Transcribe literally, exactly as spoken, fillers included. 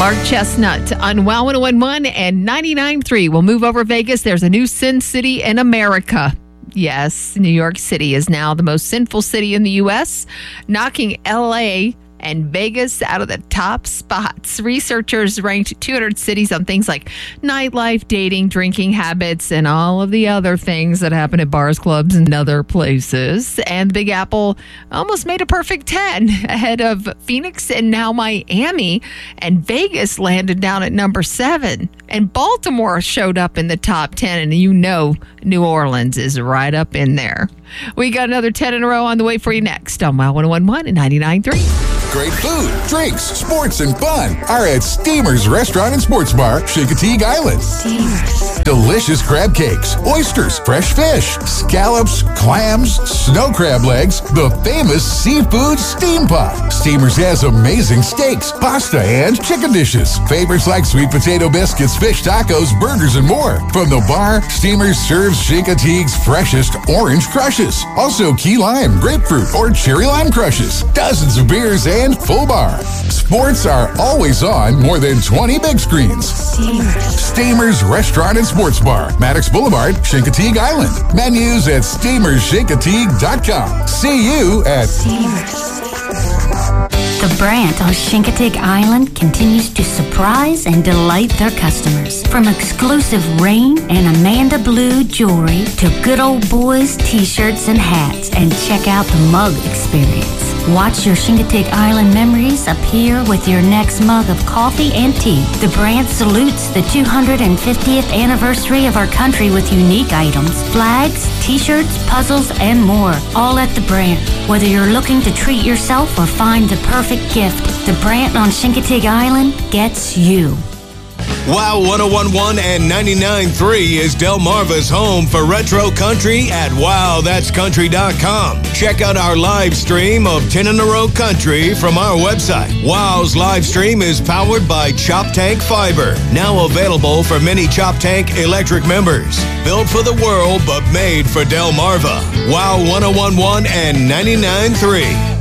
Mark Chestnut on Wow one oh one point one and ninety-nine point three. We'll move over Vegas. There's a new sin city in America. Yes, New York City is now the most sinful city in the U S, knocking L A and Vegas out of the top spots. Researchers ranked two hundred cities on things like nightlife, dating, drinking habits, and all of the other things that happen at bars, clubs, and other places. And the Big Apple almost made a perfect ten ahead of Phoenix and now Miami. And Vegas landed down at number seven. And Baltimore showed up in the top ten. And you know New Orleans is right up in there. We got another ten in a row on the way for you next on Wow one oh one point one and ninety-nine point three. Great food, drinks, sports, and fun are at Steamer's Restaurant and Sports Bar, Chincoteague Island. Steamers. Delicious crab cakes, oysters, fresh fish, scallops, clams, snow crab legs, the famous seafood steam pot. Steamer's has amazing steaks, pasta, and chicken dishes. Favorites like sweet potato biscuits, fish tacos, burgers, and more. From the bar, Steamer's serves Chincoteague's freshest orange crushes. Also key lime, grapefruit, or cherry lime crushes. Dozens of beers and and full bar. Sports are always on more than twenty big screens. Steamers. Steamers Restaurant and Sports Bar, Maddox Boulevard, Chincoteague Island. Menus at steamers chincoteague dot com. See you at Steamers. The Brandt on Chincoteague Island continues to surprise and delight their customers. From exclusive Rain and Amanda Blue jewelry to good old boys t-shirts and hats, and check out the mug experience. Watch your Chincoteague Island memories appear with your next mug of coffee and tea. The Brandt salutes the two hundred fiftieth anniversary of our country with unique items, flags, t-shirts, puzzles, and more, all at the Brandt. Whether you're looking to treat yourself or find the perfect gift, the Brandt on Chincoteague Island gets you. Wow one oh one point one and ninety-nine point three is Delmarva's home for retro country at wow that's country dot com. Check out our live stream of ten in a row country from our website. Wow's live stream is powered by Chop Tank Fiber, now available for many Chop Tank electric members. Built for the world, but made for Delmarva. Wow one oh one point one and ninety-nine point three.